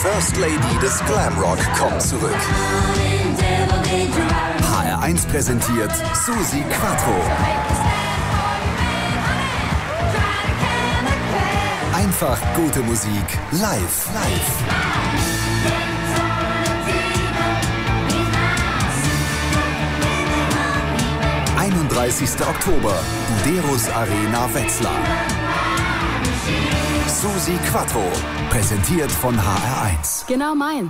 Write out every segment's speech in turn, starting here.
First Lady des Glamrock kommt zurück. HR1 präsentiert Susi Quatro. Einfach gute Musik live. 31. Oktober, Buderus Arena Wetzlar. Susi Quatro, präsentiert von HR1. Genau meins.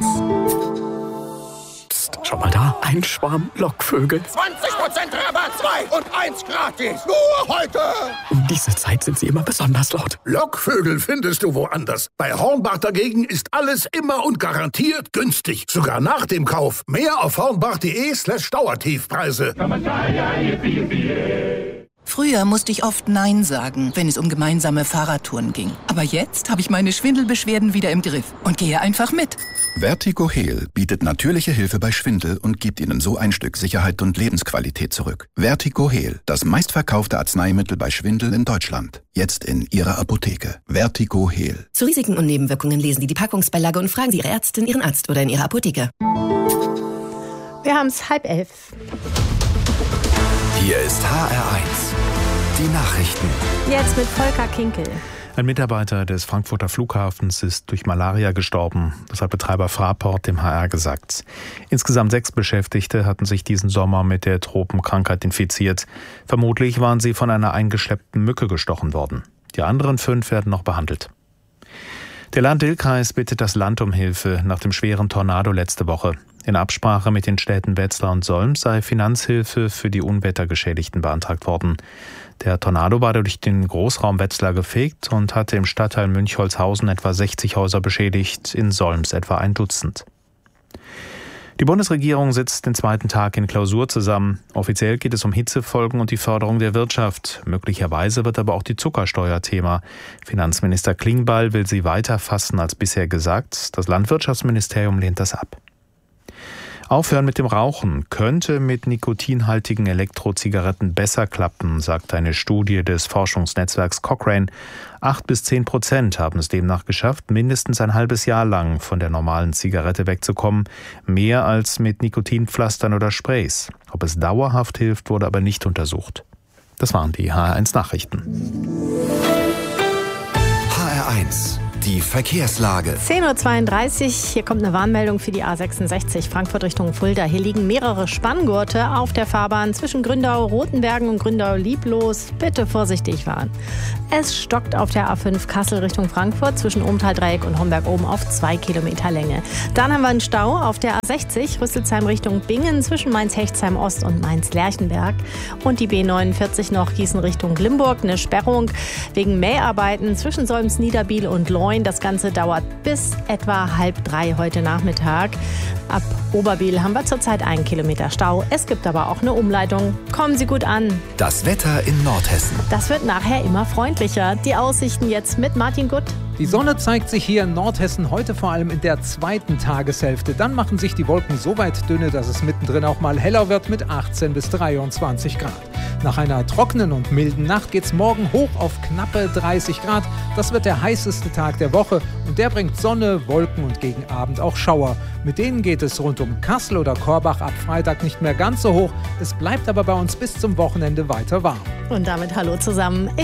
Psst, schau mal da, ein Schwarm Lockvögel. 20% Rabatt, 2 und 1 gratis. Nur heute. Um diese Zeit sind sie immer besonders laut. Lockvögel findest du woanders. Bei Hornbach dagegen ist alles immer und garantiert günstig. Sogar nach dem Kauf. Mehr auf hornbach.de/Dauertiefpreise. Früher musste ich oft Nein sagen, wenn es um gemeinsame Fahrradtouren ging. Aber jetzt habe ich meine Schwindelbeschwerden wieder im Griff und gehe einfach mit. VertigoHeal bietet natürliche Hilfe bei Schwindel und gibt Ihnen so ein Stück Sicherheit und Lebensqualität zurück. VertigoHeal, das meistverkaufte Arzneimittel bei Schwindel in Deutschland. Jetzt in Ihrer Apotheke. VertigoHeal. Zu Risiken und Nebenwirkungen lesen Sie die Packungsbeilage und fragen Sie Ihre Ärztin, Ihren Arzt oder in Ihrer Apotheke. Wir haben es 10:30. Hier ist HR1. Die Nachrichten. Jetzt mit Volker Kinkel. Ein Mitarbeiter des Frankfurter Flughafens ist durch Malaria gestorben. Das hat Betreiber Fraport dem HR gesagt. Insgesamt 6 Beschäftigte hatten sich diesen Sommer mit der Tropenkrankheit infiziert. Vermutlich waren sie von einer eingeschleppten Mücke gestochen worden. Die anderen 5 werden noch behandelt. Der Lahn-Dill-Kreis bittet das Land um Hilfe nach dem schweren Tornado letzte Woche. In Absprache mit den Städten Wetzlar und Solms sei Finanzhilfe für die Unwettergeschädigten beantragt worden. Der Tornado war durch den Großraum Wetzlar gefegt und hatte im Stadtteil Münchholzhausen etwa 60 Häuser beschädigt, in Solms etwa ein Dutzend. Die Bundesregierung sitzt den zweiten Tag in Klausur zusammen. Offiziell geht es um Hitzefolgen und die Förderung der Wirtschaft. Möglicherweise wird aber auch die Zuckersteuer Thema. Finanzminister Klingbeil will sie weiter fassen als bisher gesagt. Das Landwirtschaftsministerium lehnt das ab. Aufhören mit dem Rauchen könnte mit nikotinhaltigen Elektrozigaretten besser klappen, sagt eine Studie des Forschungsnetzwerks Cochrane. 8-10% haben es demnach geschafft, mindestens ein halbes Jahr lang von der normalen Zigarette wegzukommen. Mehr als mit Nikotinpflastern oder Sprays. Ob es dauerhaft hilft, wurde aber nicht untersucht. Das waren die HR1 Nachrichten. HR1. Die Verkehrslage. 10:32 Uhr, hier kommt eine Warnmeldung für die A66 Frankfurt Richtung Fulda. Hier liegen mehrere Spanngurte auf der Fahrbahn zwischen Gründau-Rotenbergen und Gründau-Lieblos. Bitte vorsichtig fahren. Es stockt auf der A5 Kassel Richtung Frankfurt zwischen Ohmtal-Dreieck und Homberg-Oben auf 2 Kilometer Länge. Dann haben wir einen Stau auf der A60 Rüsselsheim Richtung Bingen zwischen Mainz-Hechtsheim-Ost und Mainz-Lerchenberg. Und die B49 noch Gießen Richtung Limburg. Eine Sperrung wegen Mäharbeiten zwischen Solms-Niederbiel und Leun. Das Ganze dauert bis etwa 2:30 heute Nachmittag. Ab Oberbiel haben wir zurzeit 1 Kilometer Stau. Es gibt aber auch eine Umleitung. Kommen Sie gut an. Das Wetter in Nordhessen. Das wird nachher immer freundlicher. Die Aussichten jetzt mit Martin Gutt. Die Sonne zeigt sich hier in Nordhessen heute vor allem in der zweiten Tageshälfte. Dann machen sich die Wolken so weit dünne, dass es mittendrin auch mal heller wird mit 18 bis 23 Grad. Nach einer trockenen und milden Nacht geht's morgen hoch auf knappe 30 Grad. Das wird der heißeste Tag der Woche und der bringt Sonne, Wolken und gegen Abend auch Schauer. Mit denen geht es rund um Kassel oder Korbach ab Freitag nicht mehr ganz so hoch. Es bleibt aber bei uns bis zum Wochenende weiter warm. Und damit hallo zusammen.